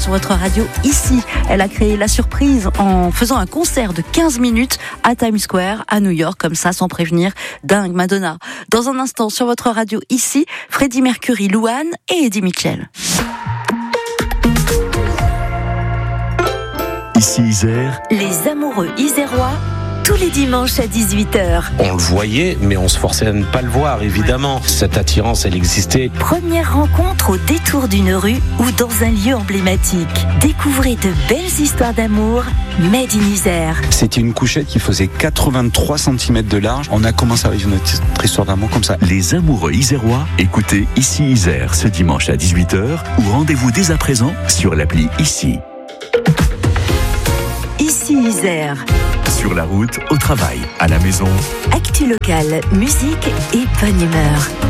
sur votre radio ici. Elle a créé la surprise en faisant un concert de 15 minutes à Times Square, à New York, comme ça, sans prévenir. Dingue, Madonna. Dans un instant, sur votre radio ici, Freddie Mercury, Louane et Eddie Mitchell. Ici Isère. Les amoureux isérois, tous les dimanches à 18h. On le voyait, mais on se forçait à ne pas le voir, évidemment. Cette attirance, elle existait. Première rencontre au détour d'une rue ou dans un lieu emblématique. Découvrez de belles histoires d'amour made in Isère. C'était une couchette qui faisait 83 cm de large. On a commencé à vivre notre histoire d'amour comme ça. Les amoureux isérois, écoutez Ici Isère ce dimanche à 18h ou rendez-vous dès à présent sur l'appli Ici. Ici Isère. Sur la route, au travail, à la maison. Actu locale, musique et bonne humeur.